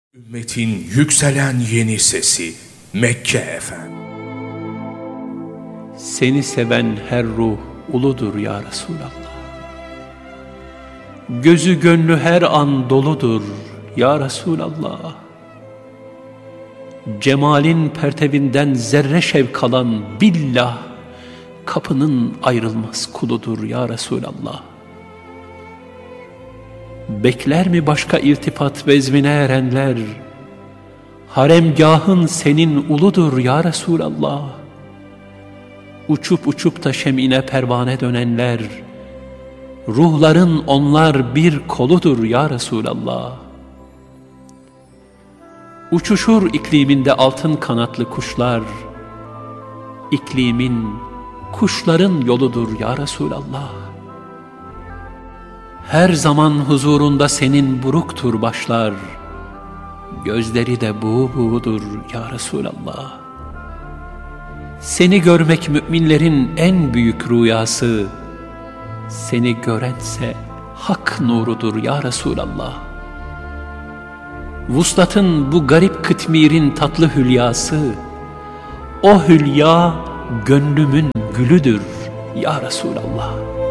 Ümmetin yükselen yeni sesi Mekke FM. Seni seven her ruh uludur ya Resulallah. Gözü gönlü her an doludur ya Resulallah. Cemalin pertevinden zerre şevk alan billah, kapının ayrılmaz kuludur ya Resulallah. Bekler mi başka irtifat vezmine erenler? Haremgahın senin uludur ya Resulallah. Uçup uçup da şemine pervane dönenler, ruhların onlar bir koludur ya Resulallah. Uçuşur ikliminde altın kanatlı kuşlar, iklimin, kuşların yoludur ya Resulallah. Her zaman huzurunda senin buruktur başlar, gözleri de buğudur ya Resulallah. Seni görmek müminlerin en büyük rüyası, seni görense hak nurudur ya Resulallah. Vuslatın bu garip kıtmirin tatlı hülyası, o hülya gönlümün gülüdür ya Resulallah.